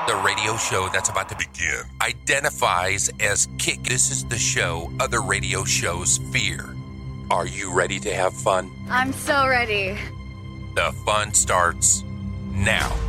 The radio show that's about to begin identifies as Kick. This is the show other radio shows fear. Are you ready to have fun? I'm so ready. The fun starts now.